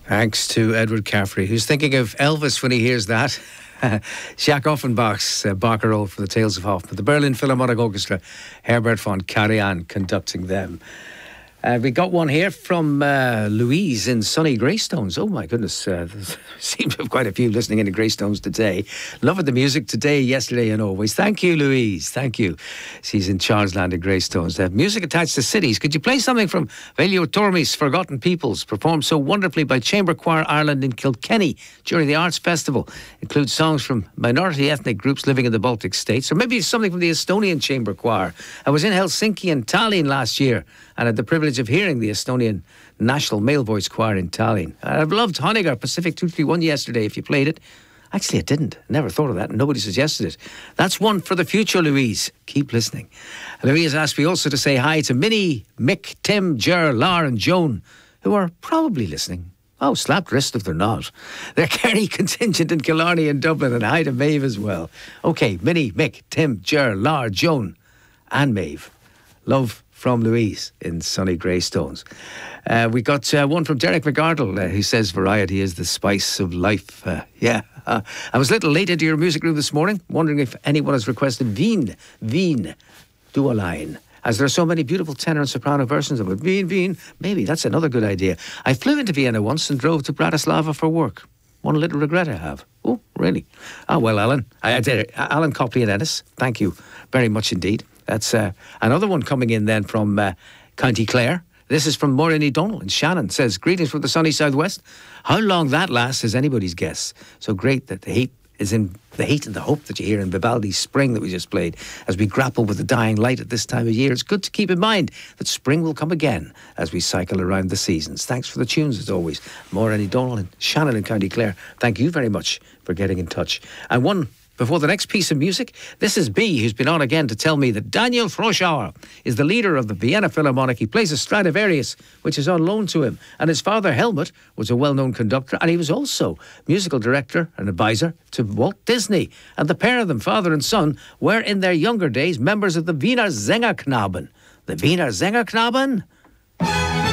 Thanks to Edward Caffrey, who's thinking of Elvis when he hears that. Jacques Offenbach's Barcarolle for the Tales of Hoffmann. The Berlin Philharmonic Orchestra, Herbert von Karajan conducting them. We got one here from Louise in sunny Greystones. Oh my goodness, there seem to have quite a few listening in to Greystones today. Loving the music today, yesterday and always. Thank you, Louise. Thank you. She's in Charlesland in Greystones. Music attached to cities. Could you play something from Velio Tormi's Forgotten Peoples, performed so wonderfully by Chamber Choir Ireland in Kilkenny during the Arts Festival? Includes songs from minority ethnic groups living in the Baltic states, or maybe something from the Estonian Chamber Choir. I was in Helsinki and Tallinn last year and had the privilege of hearing the Estonian National Male Voice Choir in Tallinn. I've loved Honegar Pacific 231 yesterday, if you played it. Actually, I didn't. Never thought of that. Nobody suggested it. That's one for the future, Louise. Keep listening. Louise asked me also to say hi to Minnie, Mick, Tim, Ger, Lar and Joan, who are probably listening. Oh, slapped wrist if they're not. They're Kerry contingent in Killarney and Dublin, and hi to Maeve as well. OK, Minnie, Mick, Tim, Ger, Lar, Joan and Maeve. Love from Louise in sunny Greystones. We got one from Derek McArdle who says variety is the spice of life. I was a little late into your music room this morning, wondering if anyone has requested Wien, do a line. As there are so many beautiful tenor and soprano versions of it. Wien, maybe that's another good idea. I flew into Vienna once and drove to Bratislava for work. One little regret I have. Oh, really? Oh, well, Alan. Alan Copley and Ennis, thank you very much indeed. That's another one coming in then from County Clare. This is from Maureen O'Donnell in Shannon. Says, greetings from the sunny southwest. How long that lasts is anybody's guess. So great that the heat is in the heat and the hope that you hear in Vivaldi's Spring that we just played as we grapple with the dying light at this time of year. It's good to keep in mind that spring will come again as we cycle around the seasons. Thanks for the tunes as always. Maureen O'Donnell in Shannon in County Clare. Thank you very much for getting in touch. And one before the next piece of music, this is B, who's been on again to tell me that Daniel Froschauer is the leader of the Vienna Philharmonic. He plays a Stradivarius, which is on loan to him. And his father, Helmut, was a well-known conductor, and he was also musical director and advisor to Walt Disney. And the pair of them, father and son, were in their younger days members of the Wiener Sängerknaben. The Wiener Sängerknaben?